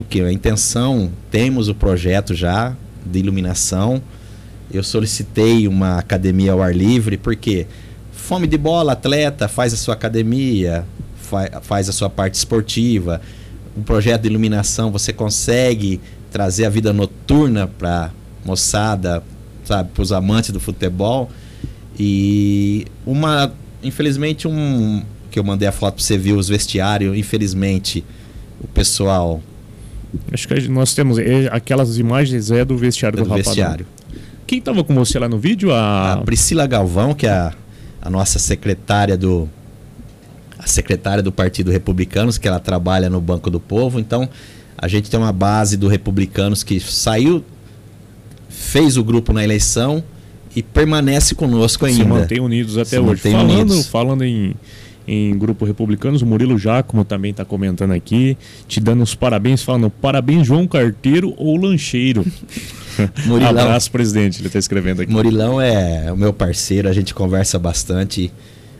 que a intenção, temos o projeto já de iluminação. Eu solicitei uma academia ao ar livre, porque fome de bola, atleta, faz a sua academia, faz a sua parte esportiva. Um projeto de iluminação, você consegue trazer a vida noturna para moçada, sabe, para os amantes do futebol. E infelizmente, que eu mandei a foto para você ver, os vestiários, infelizmente, o pessoal... Acho que nós temos aquelas imagens do vestiário do Rapadão. Vestiário. Quem estava com você lá no vídeo? A Priscila Galvão, que é a nossa secretária do Partido Republicanos, que ela trabalha no Banco do Povo. Então, a gente tem uma base do Republicanos que saiu, fez o grupo na eleição e permanece conosco ainda. Se mantém unidos até hoje. Falando em grupo Republicanos, o Murilo Giacomo também está comentando aqui, te dando os parabéns, falando parabéns João Carteiro ou Lancheiro. Murilão, abraço, presidente, ele está escrevendo aqui. Murilão é o meu parceiro, a gente conversa bastante.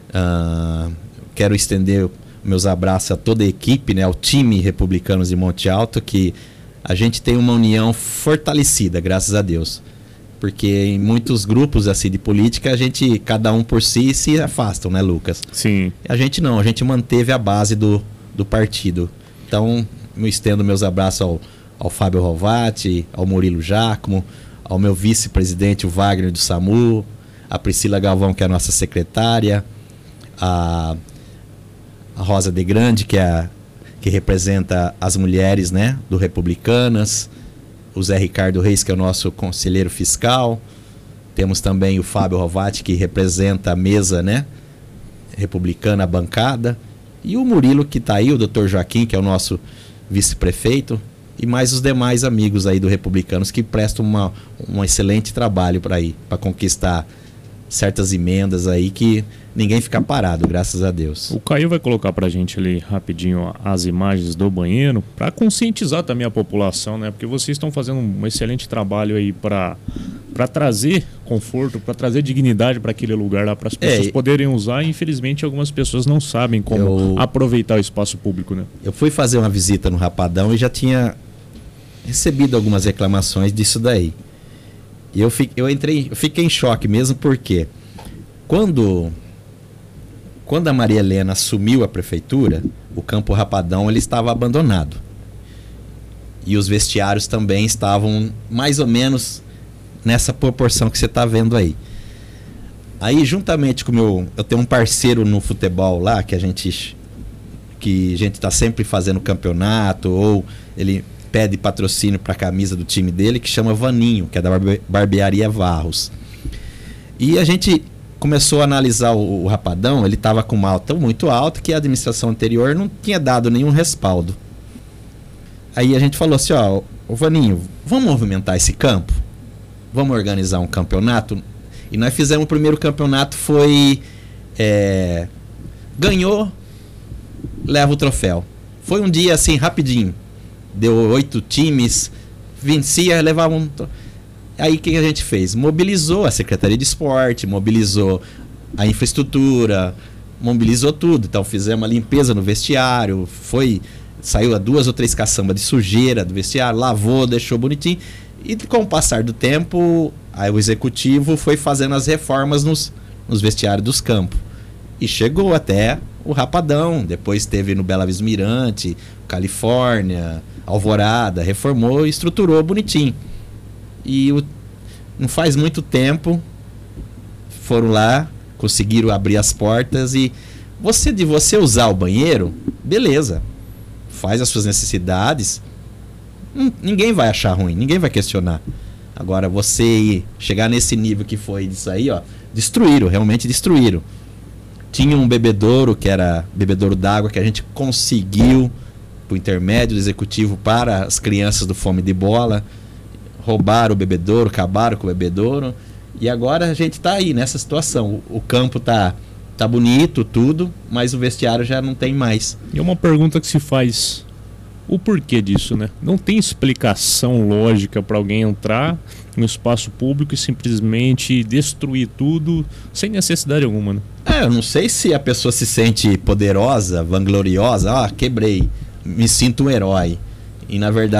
Quero estender meus abraços a toda a equipe, né, ao time Republicanos de Monte Alto, que a gente tem uma união fortalecida, graças a Deus. Porque em muitos grupos assim de política, cada um por si se afastam, né, Lucas? Sim. A gente não, a gente manteve a base do partido. Então, eu estendo meus abraços ao Fábio Rovati, ao Murilo Giacomo, ao meu vice-presidente, o Wagner do SAMU, a Priscila Galvão, que é a nossa secretária, a Rosa de Grande, que representa as mulheres, né, do Republicanas, o Zé Ricardo Reis, que é o nosso conselheiro fiscal. Temos também o Fábio Rovati, que representa a mesa, né, republicana, a bancada. E o Murilo, que está aí, o Dr. Joaquim, que é o nosso vice-prefeito. E mais os demais amigos aí do Republicanos, que prestam um excelente trabalho para conquistar certas emendas aí, que ninguém fica parado, graças a Deus. O Caio vai colocar pra gente ali rapidinho as imagens do banheiro, para conscientizar também a população, né? Porque vocês estão fazendo um excelente trabalho aí para trazer conforto, para trazer dignidade para aquele lugar lá, para as pessoas poderem usar. E infelizmente algumas pessoas não sabem como aproveitar o espaço público, né? Eu fui fazer uma visita no Rapadão e já tinha recebido algumas reclamações disso daí. E eu fiquei em choque mesmo, porque quando a Maria Helena assumiu a prefeitura, o Campo Rapadão ele estava abandonado. E os vestiários também estavam mais ou menos nessa proporção que você está vendo aí. Aí, juntamente com eu tenho um parceiro no futebol lá, que a gente está sempre fazendo campeonato, ou ele pede patrocínio para a camisa do time dele, que chama Vaninho, que é da barbearia Varros. E a gente começou a analisar o Rapadão. Ele estava com uma alta muito alta, que a administração anterior não tinha dado nenhum respaldo. Aí a gente falou assim, ô Vaninho, vamos movimentar esse campo? Vamos organizar um campeonato? E nós fizemos o primeiro campeonato, ganhou, leva o troféu. Foi um dia assim, rapidinho. Deu 8 times, vencia, levava um... Aí o que a gente fez? Mobilizou a Secretaria de Esporte, mobilizou a infraestrutura, mobilizou tudo. Então fizemos a limpeza no vestiário, saiu 2 ou 3 caçambas de sujeira do vestiário, lavou, deixou bonitinho. E com o passar do tempo, aí o executivo foi fazendo as reformas nos vestiários dos campos. E chegou até o Rapadão, depois teve no Bela Vista Mirante, Califórnia, Alvorada, reformou e estruturou bonitinho. E não faz muito tempo foram lá, conseguiram abrir as portas e você usar o banheiro, beleza, faz as suas necessidades, ninguém vai achar ruim, ninguém vai questionar. Agora você chegar nesse nível que foi disso aí, realmente destruíram. Tinha um bebedouro, que era bebedouro d'água, que a gente conseguiu, por intermédio do executivo, para as crianças do Fome de Bola. Roubaram o bebedouro, acabaram com o bebedouro. E agora a gente está aí nessa situação. O campo tá bonito, tudo, mas o vestiário já não tem mais. E é uma pergunta que se faz: o porquê disso, né? Não tem explicação lógica para alguém entrar no espaço público e simplesmente destruir tudo sem necessidade alguma, né? Eu não sei se a pessoa se sente poderosa, vangloriosa, quebrei, me sinto um herói. E na verdade